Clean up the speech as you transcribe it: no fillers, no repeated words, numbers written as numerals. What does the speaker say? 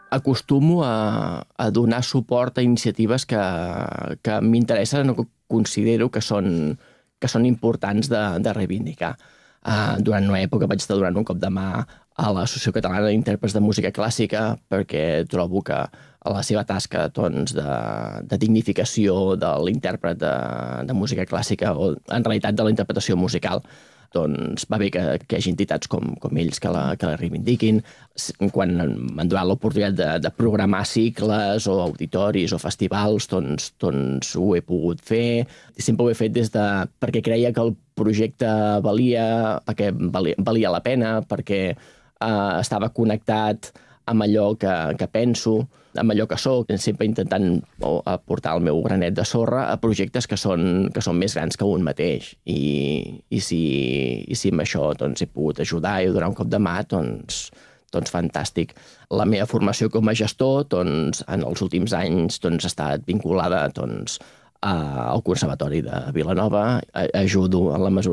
acostumo a donar suport a iniciatives que m'interessen o que considero que són importants de reivindicar. Durant una època vaig estar donant un cop de mà a l'Associació Catalana d'Intèrprets de Música Clàssica perquè trobo que la seva tasca de dignificació de l'intèrpret de música clàssica o en realitat de la interpretació musical doncs va bé que hi hagi entitats com ells que la reivindiquin. Quan m'han donat l'oportunitat de programar cicles o auditoris o festivals, doncs ho he pogut fer. Sempre ho he fet perquè creia que el projecte perquè valia la pena, perquè estava connectat amb allò que penso, amb allò que soc, sempre intentant aportar el meu granet de sorra a projectes que són més grans que un mateix. I si amb això he pogut ajudar i donar un cop de mà, doncs fantàstic. La meva formació com a gestor en els últims anys ha estat vinculada al Conservatori de Vilanova. Ajudo en la mesura